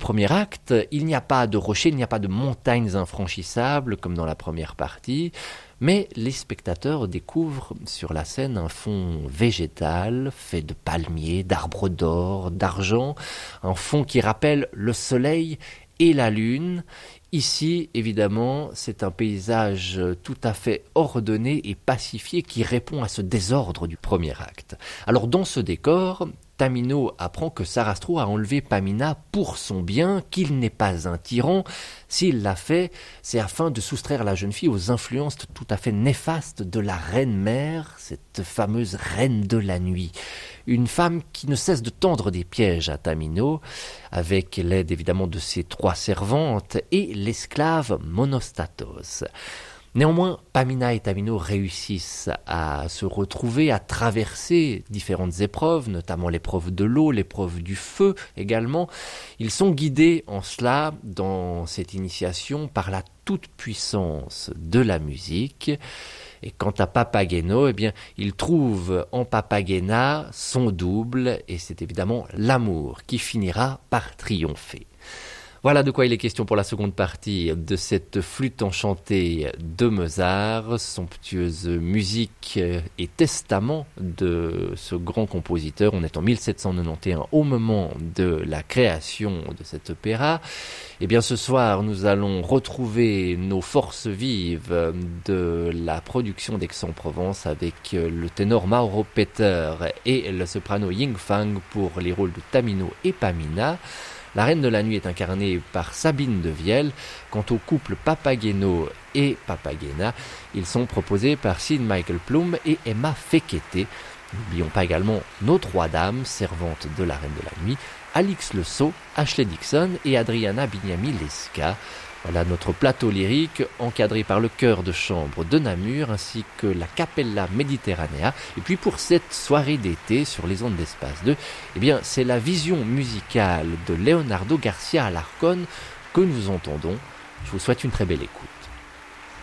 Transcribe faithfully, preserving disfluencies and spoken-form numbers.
premier acte, il n'y a pas de rochers, il n'y a pas de montagnes infranchissables comme dans la première partie, mais les spectateurs découvrent sur la scène un fond végétal fait de palmiers, d'arbres d'or, d'argent, un fond qui rappelle le soleil et la lune. Ici, évidemment, c'est un paysage tout à fait ordonné et pacifié qui répond à ce désordre du premier acte. Alors, dans ce décor, Tamino apprend que Sarastro a enlevé Pamina pour son bien, qu'il n'est pas un tyran. S'il l'a fait, c'est afin de soustraire la jeune fille aux influences tout à fait néfastes de la reine-mère, cette fameuse reine de la nuit. Une femme qui ne cesse de tendre des pièges à Tamino, avec l'aide évidemment de ses trois servantes et l'esclave Monostatos. Néanmoins, Pamina et Tamino réussissent à se retrouver, à traverser différentes épreuves, notamment l'épreuve de l'eau, l'épreuve du feu également. Ils sont guidés en cela, dans cette initiation, par la toute-puissance de la musique. Et quant à Papageno, eh bien, il trouve en Papagena son double, et c'est évidemment l'amour qui finira par triompher. Voilà de quoi il est question pour la seconde partie de cette flûte enchantée de Mozart, somptueuse musique et testament de ce grand compositeur. On est en mille sept cent quatre-vingt-onze au moment de la création de cet opéra. Et bien ce soir, nous allons retrouver nos forces vives de la production d'Aix-en-Provence avec le ténor Mauro Peter et le soprano Ying Fang pour les rôles de Tamino et Pamina. La Reine de la Nuit est incarnée par Sabine de Viel. Quant au couple Papageno et Papagena, ils sont proposés par Sid Michael Plum et Emma Fekete. N'oublions pas également nos trois dames, servantes de la Reine de la Nuit, Alix Le Sceau, Ashley Dixon et Adriana Bignami-Lesca. Voilà notre plateau lyrique encadré par le chœur de chambre de Namur ainsi que la Capella Mediterranea. Et puis pour cette soirée d'été sur les ondes d'Espace deux, eh bien c'est la vision musicale de Leonardo Garcia Alarcón que nous entendons. Je vous souhaite une très belle écoute.